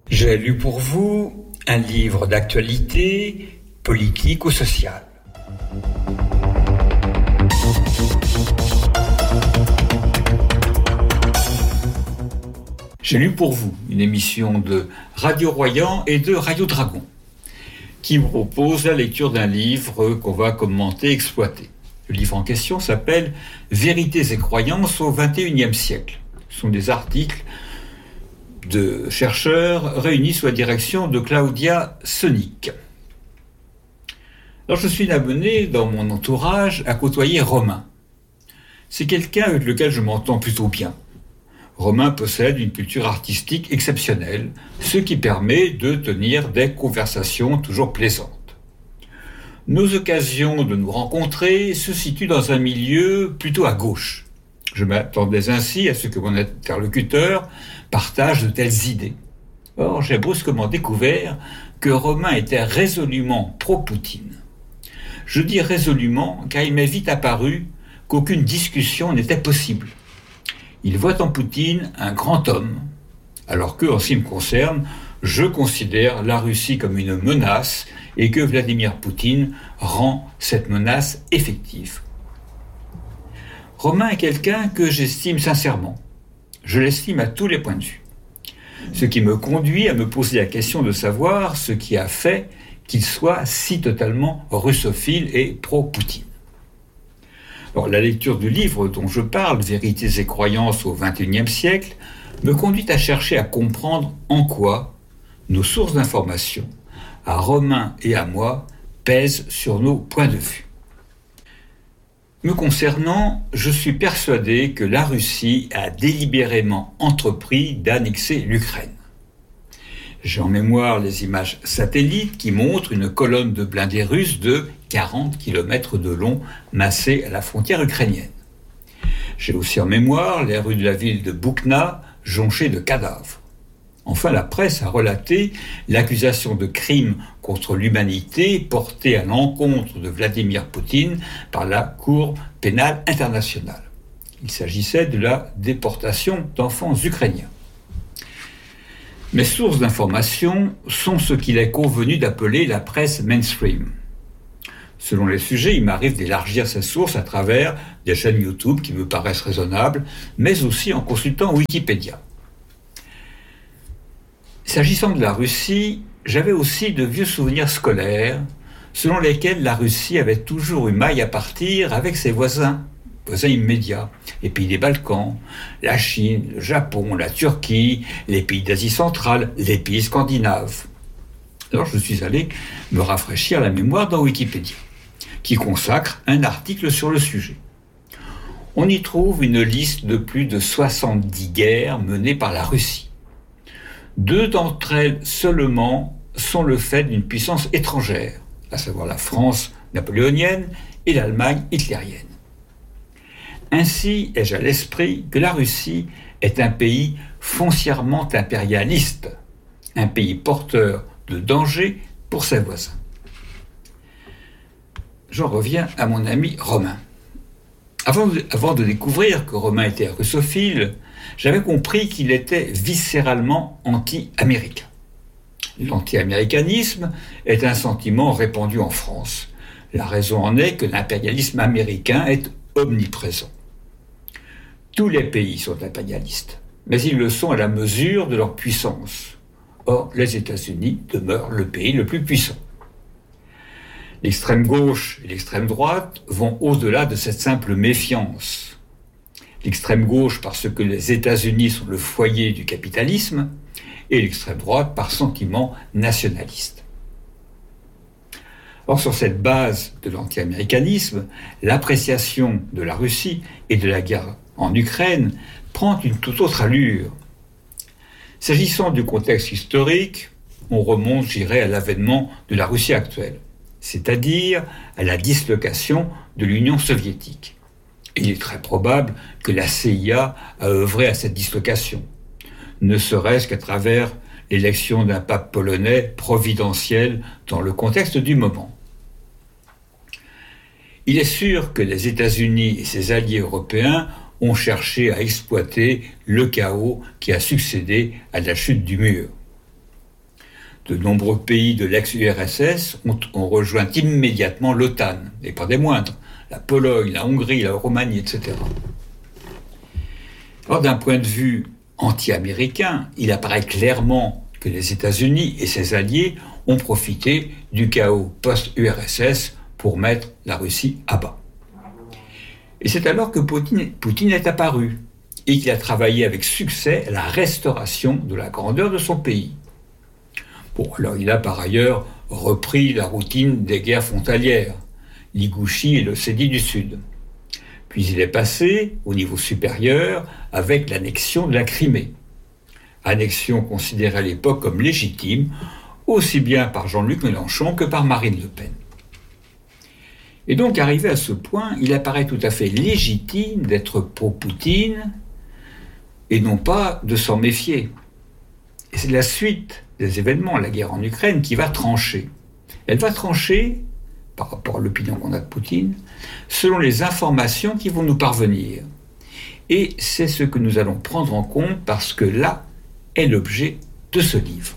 J'ai lu pour vous un livre d'actualité, politique ou sociale. J'ai lu pour vous une émission de Radio Royan et de Radio Dragon qui me propose la lecture d'un livre qu'on va commenter, exploiter. Le livre en question s'appelle « Vérités et croyances au XXIe siècle ». Ce sont des articles de chercheurs réunis sous la direction de Claudia Sonik. Alors je suis amené dans mon entourage à côtoyer Romain. C'est quelqu'un avec lequel je m'entends plutôt bien. Romain possède une culture artistique exceptionnelle, ce qui permet de tenir des conversations toujours plaisantes. Nos occasions de nous rencontrer se situent dans un milieu plutôt à gauche. Je m'attendais ainsi à ce que mon interlocuteur partage de telles idées. Or, j'ai brusquement découvert que Romain était résolument pro-Poutine. Je dis résolument car il m'est vite apparu qu'aucune discussion n'était possible. Il voit en Poutine un grand homme, alors que, en ce qui me concerne, je considère la Russie comme une menace et que Vladimir Poutine rend cette menace effective. Romain est quelqu'un que j'estime sincèrement. Je l'estime à tous les points de vue. Ce qui me conduit à me poser la question de savoir ce qui a fait qu'il soit si totalement russophile et pro-Poutine. Alors, la lecture du livre dont je parle, Vérités et croyances au XXIe siècle, me conduit à chercher à comprendre en quoi nos sources d'information, à Romain et à moi, pèsent sur nos points de vue. Me concernant, je suis persuadé que la Russie a délibérément entrepris d'annexer l'Ukraine. J'ai en mémoire les images satellites qui montrent une colonne de blindés russes de 40 km de long massée à la frontière ukrainienne. J'ai aussi en mémoire les rues de la ville de Boukna jonchées de cadavres. Enfin, la presse a relaté l'accusation de crime contre l'humanité portée à l'encontre de Vladimir Poutine par la Cour pénale internationale. Il s'agissait de la déportation d'enfants ukrainiens. Mes sources d'information sont ce qu'il est convenu d'appeler la presse mainstream. Selon les sujets, il m'arrive d'élargir ces sources à travers des chaînes YouTube qui me paraissent raisonnables, mais aussi en consultant Wikipédia. S'agissant de la Russie, j'avais aussi de vieux souvenirs scolaires selon lesquels la Russie avait toujours eu maille à partir avec ses voisins immédiats, les pays des Balkans, la Chine, le Japon, la Turquie, les pays d'Asie centrale, les pays scandinaves. Alors je suis allé me rafraîchir la mémoire dans Wikipédia, qui consacre un article sur le sujet. On y trouve une liste de plus de 70 guerres menées par la Russie. 2 d'entre elles seulement sont le fait d'une puissance étrangère, à savoir la France napoléonienne et l'Allemagne hitlérienne. Ainsi ai-je à l'esprit que la Russie est un pays foncièrement impérialiste, un pays porteur de danger pour ses voisins. J'en reviens à mon ami Romain. Avant de découvrir que Romain était russophile, j'avais compris qu'il était viscéralement anti-américain. L'anti-américanisme est un sentiment répandu en France. La raison en est que l'impérialisme américain est omniprésent. Tous les pays sont impérialistes, mais ils le sont à la mesure de leur puissance. Or, les États-Unis demeurent le pays le plus puissant. L'extrême gauche et l'extrême droite vont au-delà de cette simple méfiance. L'extrême gauche parce que les États-Unis sont le foyer du capitalisme, et l'extrême droite par sentiment nationaliste. Or, sur cette base de l'anti-américanisme, l'appréciation de la Russie et de la guerre en Ukraine prend une toute autre allure. S'agissant du contexte historique, on remonte, je dirais, à l'avènement de la Russie actuelle, c'est-à-dire à la dislocation de l'Union soviétique. Il est très probable que la CIA a œuvré à cette dislocation, ne serait-ce qu'à travers l'élection d'un pape polonais providentiel dans le contexte du moment. Il est sûr que les États-Unis et ses alliés européens ont cherché à exploiter le chaos qui a succédé à la chute du mur. De nombreux pays de l'ex-URSS ont rejoint immédiatement l'OTAN, et pas des moindres, la Pologne, la Hongrie, la Roumanie, etc. Alors, d'un point de vue anti-américain, il apparaît clairement que les États-Unis et ses alliés ont profité du chaos post-URSS pour mettre la Russie à bas. Et c'est alors que Poutine est apparu et qu'il a travaillé avec succès à la restauration de la grandeur de son pays. Bon, alors il a par ailleurs repris la routine des guerres frontalières, l'Ingouchie et l'Ossétie du Sud. Puis il est passé au niveau supérieur avec l'annexion de la Crimée. Annexion considérée à l'époque comme légitime, aussi bien par Jean-Luc Mélenchon que par Marine Le Pen. Et donc, arrivé à ce point, il apparaît tout à fait légitime d'être pro-Poutine et non pas de s'en méfier. Et c'est la suite des événements, la guerre en Ukraine, qui va trancher. Elle va trancher, par rapport à l'opinion qu'on a de Poutine, selon les informations qui vont nous parvenir. Et c'est ce que nous allons prendre en compte parce que là est l'objet de ce livre.